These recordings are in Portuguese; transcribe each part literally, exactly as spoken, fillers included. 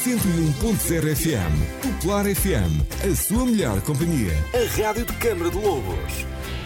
cento e um ponto zero F M. Popular F M, a sua melhor companhia. A rádio de Câmara de Lobos.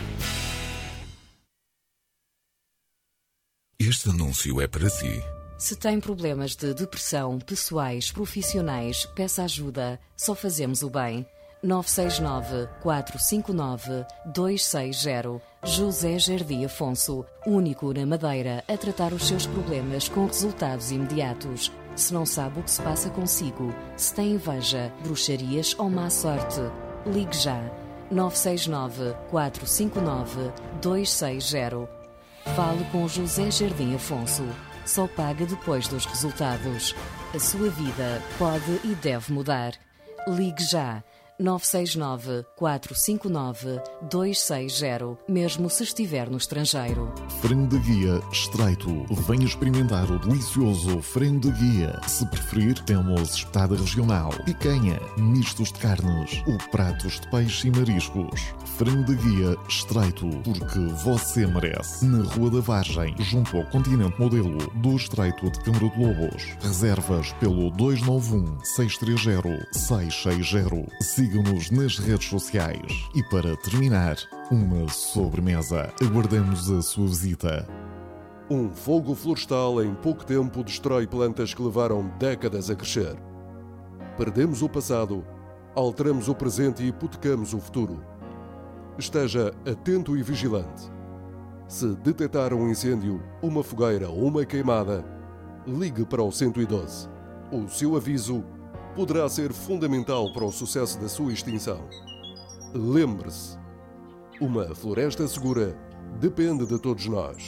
Este anúncio é para si. Se tem problemas de depressão, pessoais, profissionais, peça ajuda. Só fazemos o bem. nove seis nove, quatro cinco nove, dois seis zero. José Jardim Afonso, único na Madeira a tratar os seus problemas com resultados imediatos. Se não sabe o que se passa consigo, se tem inveja, bruxarias ou má sorte, ligue já. nove seis nove, quatro cinco nove, dois seis zero. Fale com José Jardim Afonso. Só paga depois dos resultados. A sua vida pode e deve mudar. Ligue já. nove seis nove, quatro cinco nove, dois seis zero, mesmo se estiver no estrangeiro. Frango de guia estreito. Venha experimentar o delicioso frango de guia. Se preferir, temos espetada regional, picanha, mistos de carnes ou pratos de peixe e mariscos. Frango de guia estreito, porque você merece. Na Rua da Vargem, junto ao Continente Modelo do Estreito de Câmara de Lobos. Reservas pelo dois nove um, seis três zero, seis seis zero. Siga-nos nas redes sociais. E para terminar, uma sobremesa. Aguardamos a sua visita. Um fogo florestal em pouco tempo destrói plantas que levaram décadas a crescer. Perdemos o passado, alteramos o presente e hipotecamos o futuro. Esteja atento e vigilante. Se detectar um incêndio, uma fogueira ou uma queimada, ligue para o cento e doze. O seu aviso poderá ser fundamental para o sucesso da sua extinção. Lembre-se, uma floresta segura depende de todos nós.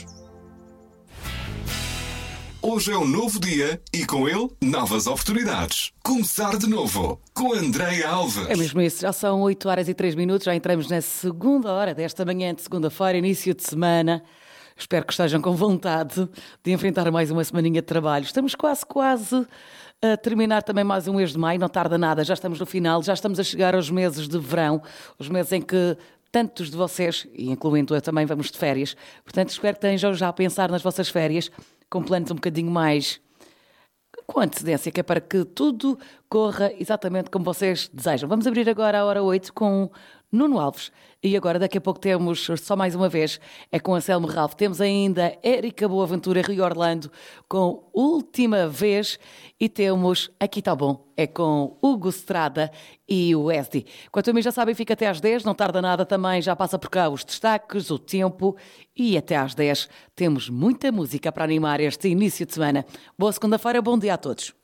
Hoje é um novo dia e com ele novas oportunidades. Começar de novo com Andréia Alves. É mesmo isso, já são oito horas e três minutos, já entramos na segunda hora desta manhã de segunda-feira, início de semana. Espero que estejam com vontade de enfrentar mais uma semaninha de trabalho. Estamos quase, quase a terminar também mais um mês de maio, não tarda nada, já estamos no final, já estamos a chegar aos meses de verão, os meses em que tantos de vocês, e incluindo eu também, vamos de férias. Portanto, espero que estejam já a pensar nas vossas férias, com planos um bocadinho mais com antecedência, que é para que tudo corra exatamente como vocês desejam. Vamos abrir agora a hora oito com Nuno Alves. E agora, daqui a pouco, temos, só mais uma vez, é com Anselmo Ralph. Temos ainda Érica Boaventura, Rio Orlando, com Última Vez. E temos Aqui Tá Bom, é com Hugo Estrada e o Esdi. Quanto a mim, já sabem, fica até às dez, não tarda nada também, já passa por cá os destaques, o tempo. E até às dez temos muita música para animar este início de semana. Boa segunda-feira, bom dia a todos.